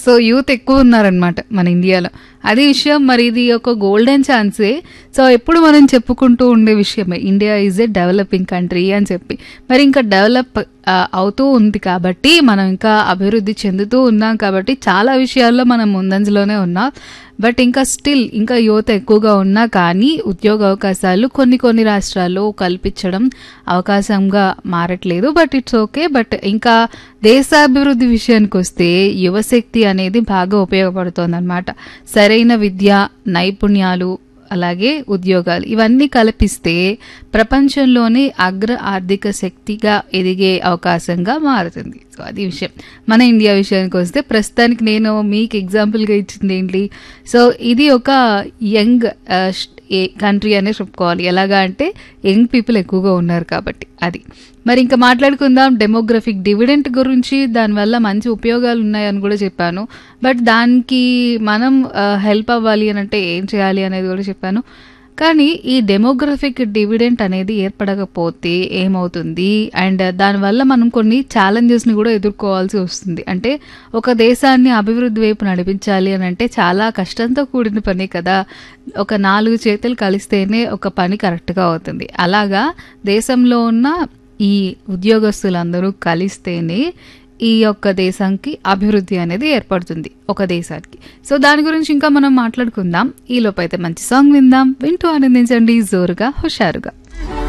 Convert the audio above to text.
So youth ఎక్కువ ఉన్నారనమాట మన ఇండియాలో. అది విషయం. మరి ఇది ఒక గోల్డెన్ ఛాన్సే. సో ఎప్పుడు మనం చెప్పుకుంటూ ఉండే విషయమే India is a developing country అని చెప్పి. మరి ఇంకా డెవలప్ అవుతూ ఉంది కాబట్టి, మనం ఇంకా అభివృద్ధి చెందుతూ ఉన్నాం కాబట్టి చాలా విషయాల్లో మనం ముందంజలోనే ఉన్నాం. బట్ ఇంకా స్టిల్ ఇంకా యువత ఎక్కువగా ఉన్నా కానీ ఉద్యోగ అవకాశాలు కొన్ని రాష్ట్రాల్లో కల్పించడం అవకాశంగా మారట్లేదు. But it's okay. బట్ ఇంకా దేశాభివృద్ధి విషయానికి వస్తే యువశక్తి అనేది బాగా ఉపయోగపడుతుంది అనమాట. సరైన విద్య, నైపుణ్యాలు, అలాగే ఉద్యోగాలు ఇవన్నీ కల్పిస్తే ప్రపంచంలోనే అగ్ర ఆర్థిక శక్తిగా ఎదిగే అవకాశంగా మారుతుంది. సో అది విషయం. మన ఇండియా విషయానికి వస్తే ప్రస్తుతానికి నేను మీకు ఎగ్జాంపుల్గా ఇచ్చింది ఏంటి, సో ఇది ఒక యంగ్ కంట్రీ అనే చెప్పుకోవాలి. ఎలాగా అంటే యంగ్ పీపుల్ ఎక్కువగా ఉన్నారు కాబట్టి అది. మరి ఇంకా మాట్లాడుకుందాం డెమోగ్రఫిక్ డివిడెంట్ గురించి. దానివల్ల మంచి ఉపయోగాలు ఉన్నాయని కూడా చెప్పాను. బట్ దానికి మనం హెల్ప్ అవ్వాలి అని అంటే ఏం చేయాలి అనేది కూడా చెప్పాను. కానీ ఈ డెమోగ్రఫిక్ డివిడెంట్ అనేది ఏర్పడకపోతే ఏమవుతుంది, అండ్ దానివల్ల మనం కొన్ని ఛాలెంజెస్ని కూడా ఎదుర్కోవాల్సి వస్తుంది. అంటే ఒక దేశాన్ని అభివృద్ధి వైపు నడిపించాలి అని అంటే చాలా కష్టంతో కూడిన పని కదా. ఒక 4 చేతులు కలిస్తేనే ఒక పని కరెక్ట్గా అవుతుంది. అలాగా దేశంలో ఉన్న ఈ ఉద్యోగస్తులందరూ కలిస్తేనే ఈ యొక్క దేశానికి అభివృద్ధి అనేది ఏర్పడుతుంది ఒక దేశానికి. సో దాని గురించి ఇంకా మనం మాట్లాడుకుందాం. ఈ లోపైతే మంచి సాంగ్ విందాం. వింటూ ఆనందించండి జోరుగా హుషారుగా.